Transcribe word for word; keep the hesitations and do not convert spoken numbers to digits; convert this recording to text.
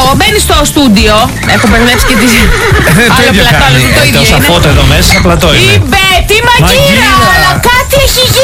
μπαίνει στο στούντιο. Έχω μπερδέψει και τις. Άλλο πλατό, άλλο το ίδιο. Τόσα είναι. φώτα εδώ μέσα, πλατό Η είναι. Μπέτη Μαγκύρα, Μαγκύρα. αλλά κάτι έχει